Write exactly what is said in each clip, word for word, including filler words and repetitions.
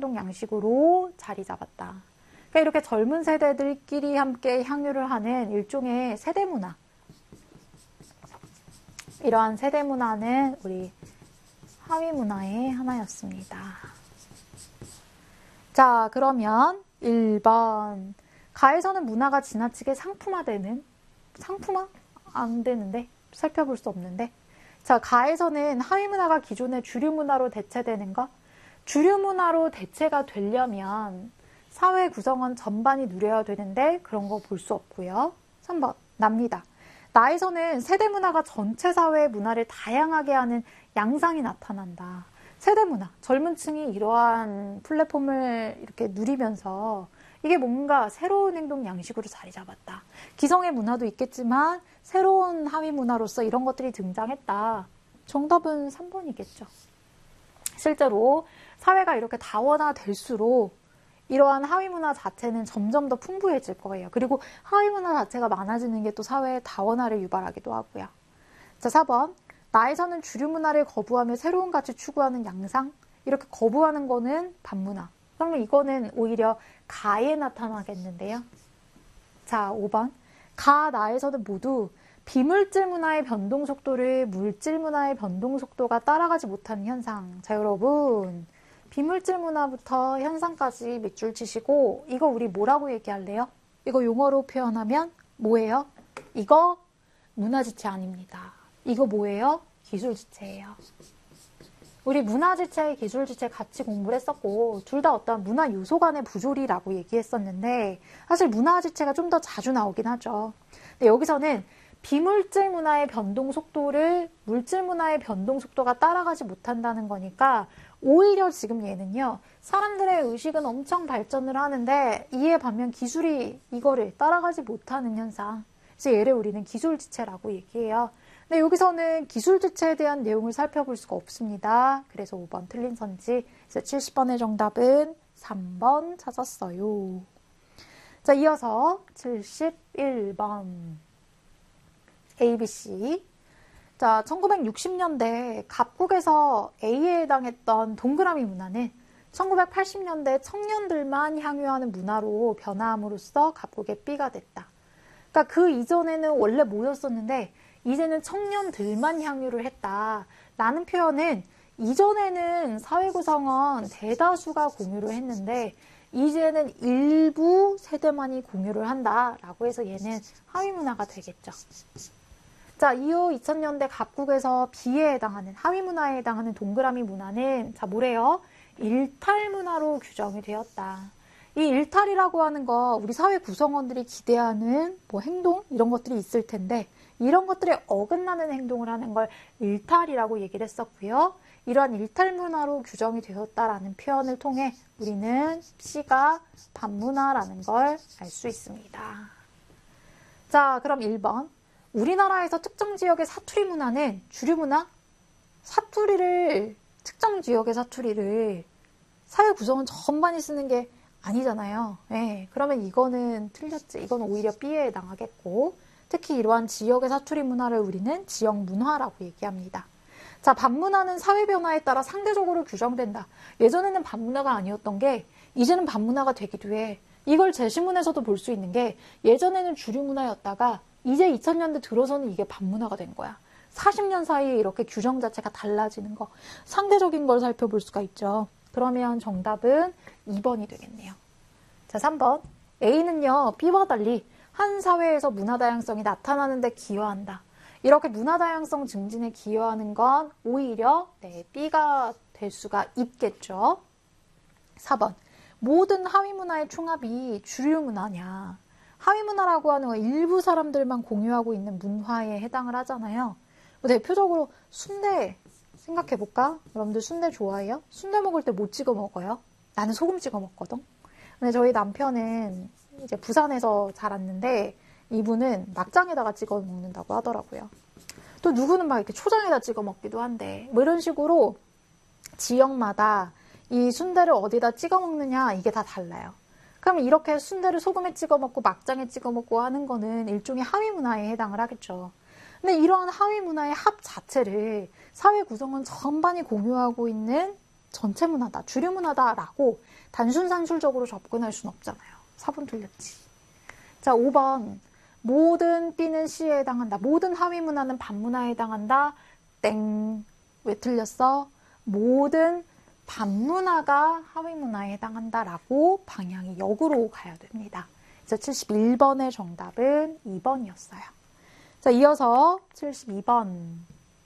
행동, 양식으로 자리 잡았다. 그러니까 이렇게 젊은 세대들끼리 함께 향유를 하는 일종의 세대 문화. 이러한 세대 문화는 우리 하위 문화의 하나였습니다. 자, 그러면 일 번. 가에서는 문화가 지나치게 상품화되는, 상품화? 안 되는데? 살펴볼 수 없는데? 자, 가에서는 하위 문화가 기존의 주류 문화로 대체되는 것. 주류 문화로 대체가 되려면 사회 구성원 전반이 누려야 되는데 그런 거 볼 수 없고요. 삼 번. 납니다. 나에서는 세대 문화가 전체 사회의 문화를 다양하게 하는 양상이 나타난다. 세대 문화, 젊은 층이 이러한 플랫폼을 이렇게 누리면서 이게 뭔가 새로운 행동 양식으로 자리 잡았다. 기성의 문화도 있겠지만 새로운 하위 문화로서 이런 것들이 등장했다. 정답은 삼 번이겠죠. 실제로 사회가 이렇게 다원화될수록 이러한 하위 문화 자체는 점점 더 풍부해질 거예요. 그리고 하위 문화 자체가 많아지는 게 또 사회의 다원화를 유발하기도 하고요. 자, 사 번. 나에서는 주류 문화를 거부하며 새로운 가치 추구하는 양상. 이렇게 거부하는 거는 반문화. 그러면 이거는 오히려 가에 나타나겠는데요. 자, 오 번. 가, 나에서는 모두 비물질 문화의 변동 속도를 물질 문화의 변동 속도가 따라가지 못하는 현상. 자, 여러분. 비물질 문화부터 현상까지 밑줄 치시고 이거 우리 뭐라고 얘기할래요? 이거 용어로 표현하면 뭐예요? 이거 문화지체 아닙니다. 이거 뭐예요? 기술지체예요. 우리 문화지체, 기술지체 같이 공부를 했었고 둘 다 어떤 문화 요소 간의 부조리라고 얘기했었는데 사실 문화지체가 좀 더 자주 나오긴 하죠. 근데 여기서는 비물질 문화의 변동 속도를 물질 문화의 변동 속도가 따라가지 못한다는 거니까 오히려 지금 얘는요. 사람들의 의식은 엄청 발전을 하는데 이에 반면 기술이 이거를 따라가지 못하는 현상. 그래서 얘를 우리는 기술지체라고 얘기해요. 근데 여기서는 기술지체에 대한 내용을 살펴볼 수가 없습니다. 그래서 오 번 틀린 선지. 그래서 칠십 번의 정답은 삼 번 찾았어요. 자, 이어서 칠십일 번. A, B, C. 자, 천구백육십 년대 갑국에서 A에 해당했던 동그라미 문화는 천구백팔십 년대 청년들만 향유하는 문화로 변화함으로써 갑국의 B가 됐다. 그러니까 그 이전에는 원래 뭐였었는데 이제는 청년들만 향유를 했다. 라는 표현은 이전에는 사회 구성원 대다수가 공유를 했는데 이제는 일부 세대만이 공유를 한다라고 해서 얘는 하위 문화가 되겠죠. 자, 이후 이천 년대 갑국에서 B에 해당하는 하위 문화에 해당하는 동그라미 문화는 자, 뭐래요? 일탈 문화로 규정이 되었다. 이 일탈이라고 하는 거 우리 사회 구성원들이 기대하는 뭐 행동 이런 것들이 있을 텐데 이런 것들에 어긋나는 행동을 하는 걸 일탈이라고 얘기를 했었고요. 이러한 일탈 문화로 규정이 되었다라는 표현을 통해 우리는 C가 반문화라는 걸 알 수 있습니다. 자, 그럼 일 번. 우리나라에서 특정 지역의 사투리 문화는 주류 문화? 사투리를, 특정 지역의 사투리를 사회 구성원 전반이 쓰는 게 아니잖아요. 네, 그러면 이거는 틀렸지. 이건 오히려 B에 해당하겠고, 특히 이러한 지역의 사투리 문화를 우리는 지역 문화라고 얘기합니다. 자, 반문화는 사회 변화에 따라 상대적으로 규정된다. 예전에는 반문화가 아니었던 게 이제는 반문화가 되기도 해. 이걸 제시문에서도 볼 수 있는 게 예전에는 주류 문화였다가 이제 이천 년대 들어서는 이게 반문화가 된 거야. 사십 년 사이에 이렇게 규정 자체가 달라지는 거. 상대적인 걸 살펴볼 수가 있죠. 그러면 정답은 이 번이 되겠네요. 자, 삼 번. A는요, B와 달리 한 사회에서 문화다양성이 나타나는 데 기여한다. 이렇게 문화다양성 증진에 기여하는 건 오히려 네, B가 될 수가 있겠죠. 사 번. 모든 하위 문화의 총합이 주류 문화냐. 하위 문화라고 하는 건 일부 사람들만 공유하고 있는 문화에 해당을 하잖아요. 대표적으로 순대 생각해볼까? 여러분들 순대 좋아해요? 순대 먹을 때 뭐 찍어 먹어요? 나는 소금 찍어 먹거든. 근데 저희 남편은 이제 부산에서 자랐는데 이분은 막장에다가 찍어 먹는다고 하더라고요. 또 누구는 막 이렇게 초장에다 찍어 먹기도 한데 뭐 이런 식으로 지역마다 이 순대를 어디다 찍어 먹느냐 이게 다 달라요. 그럼 이렇게 순대를 소금에 찍어 먹고 막장에 찍어 먹고 하는 거는 일종의 하위 문화에 해당을 하겠죠. 근데 이러한 하위 문화의 합 자체를 사회 구성원 전반이 공유하고 있는 전체 문화다, 주류 문화다라고 단순 산술적으로 접근할 수는 없잖아요. 사 번 틀렸지. 자, 오 번. 모든 B는 C에 해당한다. 모든 하위 문화는 반문화에 해당한다. 땡. 왜 틀렸어? 모든 반문화가 하위 문화에 해당한다라고 방향이 역으로 가야 됩니다. 그래서 칠십일 번의 정답은 이 번이었어요. 자, 이어서 칠십이 번.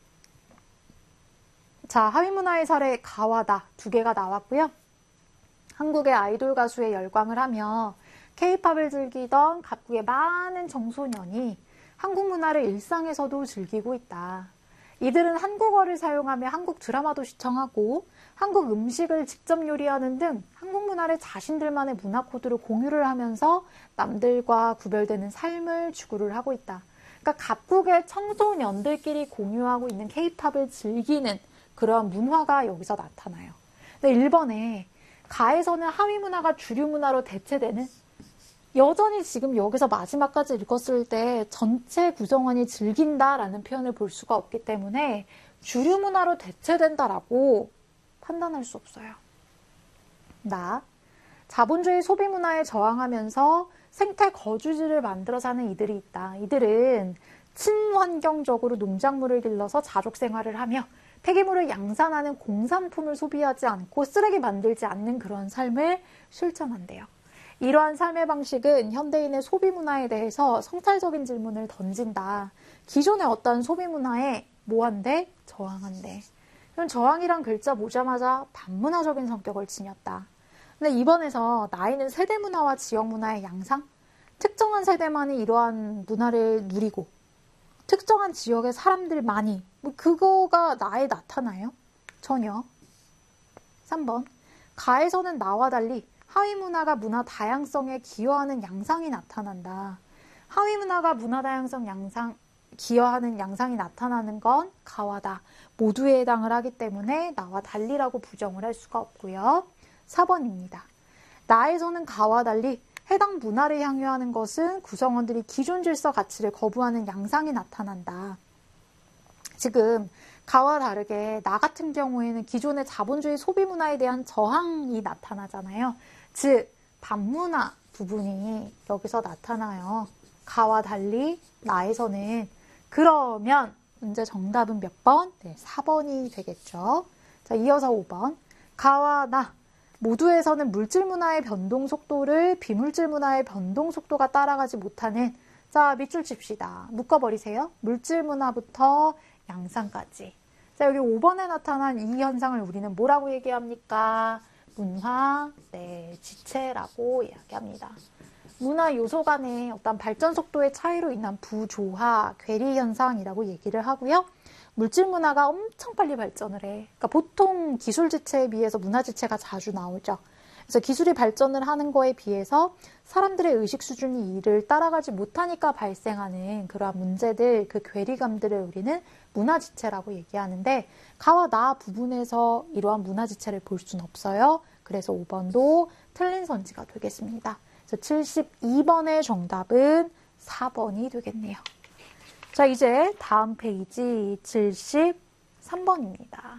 자, 하위 문화의 사례 가와다 두 개가 나왔고요. 한국의 아이돌 가수에 열광을 하며 케이팝을 즐기던 각국의 많은 청소년이 한국 문화를 일상에서도 즐기고 있다. 이들은 한국어를 사용하며 한국 드라마도 시청하고 한국 음식을 직접 요리하는 등 한국 문화를 자신들만의 문화 코드로 공유를 하면서 남들과 구별되는 삶을 추구를 하고 있다. 그러니까 각국의 청소년들끼리 공유하고 있는 케이팝을 즐기는 그러한 문화가 여기서 나타나요. 근데 일 번에 가에서는 하위 문화가 주류 문화로 대체되는, 여전히 지금 여기서 마지막까지 읽었을 때 전체 구성원이 즐긴다라는 표현을 볼 수가 없기 때문에 주류 문화로 대체된다라고 판단할 수 없어요. 나, 자본주의 소비 문화에 저항하면서 생태 거주지를 만들어 사는 이들이 있다. 이들은 친환경적으로 농작물을 길러서 자족 생활을 하며 폐기물을 양산하는 공산품을 소비하지 않고 쓰레기 만들지 않는 그런 삶을 실천한대요. 이러한 삶의 방식은 현대인의 소비 문화에 대해서 성찰적인 질문을 던진다. 기존의 어떤 소비 문화에 뭐한대? 저항한대. 그럼 저항이란 글자 보자마자 반문화적인 성격을 지녔다. 근데 이번에서 나이는 세대 문화와 지역 문화의 양상? 특정한 세대만이 이러한 문화를 누리고 특정한 지역의 사람들만이, 뭐 그거가 나에 나타나요? 전혀. 삼 번. 가에서는 나와 달리 하위 문화가 문화 다양성에 기여하는 양상이 나타난다. 하위 문화가 문화 다양성 양상, 기여하는 양상이 나타나는 건 가와다. 모두에 해당을 하기 때문에 나와 달리라고 부정을 할 수가 없고요. 사 번입니다. 나에서는 가와 달리 해당 문화를 향유하는 것은 구성원들이 기존 질서 가치를 거부하는 양상이 나타난다. 지금 가와 다르게 나 같은 경우에는 기존의 자본주의 소비 문화에 대한 저항이 나타나잖아요. 즉 반문화 부분이 여기서 나타나요. 가와 달리 나에서는. 그러면 문제 정답은 몇 번? 네, 사 번이 되겠죠. 자, 이어서 오 번. 가와 나 모두에서는 물질 문화의 변동 속도를 비물질 문화의 변동 속도가 따라가지 못하는, 자, 밑줄 칩시다. 묶어버리세요. 물질 문화부터 양상까지. 자, 여기 오 번에 나타난 이 현상을 우리는 뭐라고 얘기합니까? 문화, 네, 지체라고 이야기합니다. 문화 요소 간의 어떤 발전 속도의 차이로 인한 부조화, 괴리 현상이라고 얘기를 하고요. 물질 문화가 엄청 빨리 발전을 해. 그러니까 보통 기술 지체에 비해서 문화 지체가 자주 나오죠. 그래서 기술이 발전을 하는 거에 비해서 사람들의 의식 수준이 이를 따라가지 못하니까 발생하는 그러한 문제들, 그 괴리감들을 우리는 문화 지체라고 얘기하는데, 가와 나 부분에서 이러한 문화 지체를 볼 수는 없어요. 그래서 오 번도 틀린 선지가 되겠습니다. 그래서 칠십이 번의 정답은 사 번이 되겠네요. 자, 이제 다음 페이지 칠십삼 번입니다.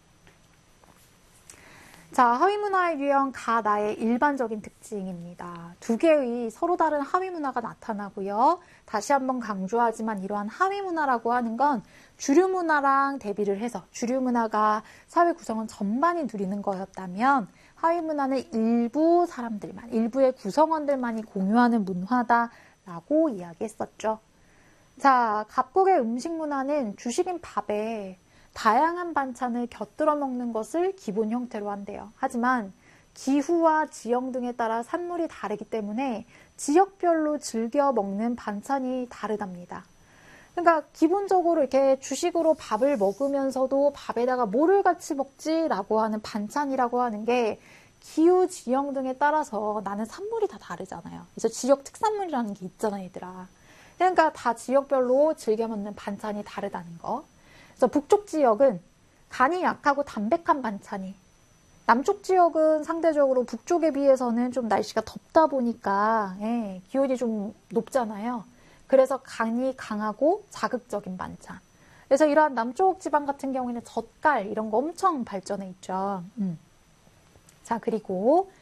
자, 하위 문화의 유형 가, 나의 일반적인 특징입니다. 두 개의 서로 다른 하위 문화가 나타나고요. 다시 한번 강조하지만 이러한 하위 문화라고 하는 건 주류 문화랑 대비를 해서 주류 문화가 사회 구성원 전반이 누리는 거였다면 하위 문화는 일부 사람들만, 일부의 구성원들만이 공유하는 문화다라고 이야기했었죠. 자, 각국의 음식 문화는 주식인 밥에 다양한 반찬을 곁들여 먹는 것을 기본 형태로 한대요. 하지만 기후와 지형 등에 따라 산물이 다르기 때문에 지역별로 즐겨 먹는 반찬이 다르답니다. 그러니까 기본적으로 이렇게 주식으로 밥을 먹으면서도 밥에다가 뭐를 같이 먹지라고 하는 반찬이라고 하는 게 기후, 지형 등에 따라서 나는 산물이 다 다르잖아요. 그래서 지역 특산물이라는 게 있잖아, 얘들아. 그러니까 다 지역별로 즐겨 먹는 반찬이 다르다는 거. 그래서 북쪽 지역은 간이 약하고 담백한 반찬이, 남쪽 지역은 상대적으로 북쪽에 비해서는 좀 날씨가 덥다 보니까 예, 기온이 좀 높잖아요. 그래서 간이 강하고 자극적인 반찬. 그래서 이러한 남쪽 지방 같은 경우에는 젓갈 이런 거 엄청 발전해 있죠. 음. 자, 그리고